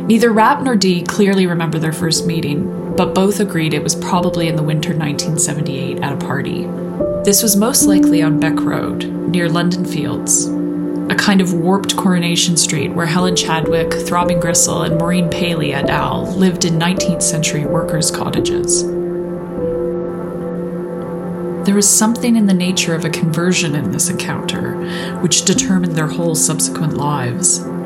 Neither Rapp nor Dee clearly remember their first meeting, but both agreed it was probably in the winter 1978 at a party. This was most likely on Beck Road, near London Fields, a kind of warped Coronation Street where Helen Chadwick, Throbbing Gristle, and Maureen Paley et al. Lived in 19th century workers' cottages. There was something in the nature of a conversion in this encounter, which determined their whole subsequent lives.